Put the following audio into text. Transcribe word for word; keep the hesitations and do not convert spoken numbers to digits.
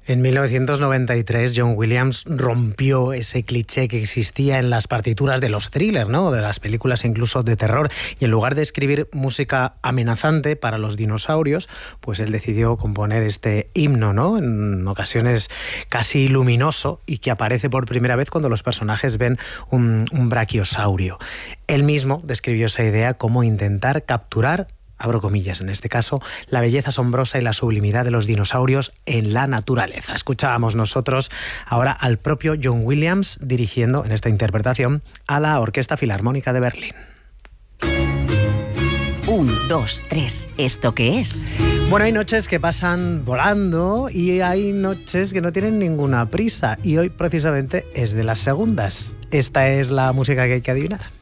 En mil novecientos noventa y tres, John Williams rompió ese cliché que existía en las partituras de los thrillers, ¿no? De las películas incluso de terror. Y en lugar de escribir música amenazante para los dinosaurios, pues él decidió componer este himno, ¿no? En ocasiones casi luminoso y que aparece por primera vez cuando los personajes ven un, un brachiosaurio. Él mismo describió esa idea como intentar capturar, abro comillas en este caso, la belleza asombrosa y la sublimidad de los dinosaurios en la naturaleza. Escuchábamos nosotros ahora al propio John Williams dirigiendo en esta interpretación a la Orquesta Filarmónica de Berlín. Un, dos, tres. ¿Esto qué es? Bueno, hay noches que pasan volando y hay noches que no tienen ninguna prisa. Y hoy precisamente es de las segundas. Esta es la música que hay que adivinar.